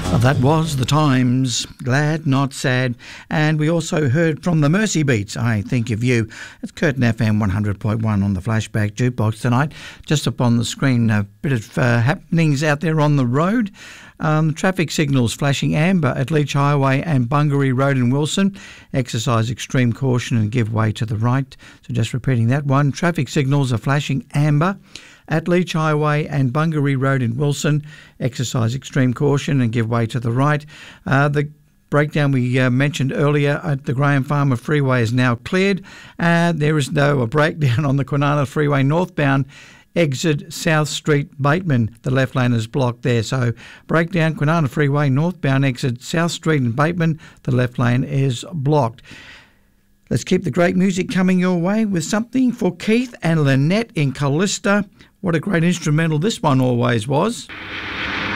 Well, that was The Times, Glad Not Sad. And we also heard from the Mercy Beats, I Think of You. It's Curtin FM 100.1 on the Flashback Jukebox tonight. Just up on the screen, a bit of happenings out there on the road. Traffic signals flashing amber at Leach Highway and Bungaree Road in Wilson. Exercise extreme caution and give way to the right. So just repeating that one. Traffic signals are flashing amber at Leach Highway and Bungaree Road in Wilson. Exercise extreme caution and give way to the right. The breakdown we mentioned earlier at the Graham Farmer Freeway is now cleared. There is no breakdown on the Kwinana Freeway northbound exit South Street Bateman. The left lane is blocked there. So breakdown Kwinana Freeway northbound exit South Street and Bateman. The left lane is blocked. Let's keep the great music coming your way with something for Keith and Lynette in Callista. What a great instrumental this one always was.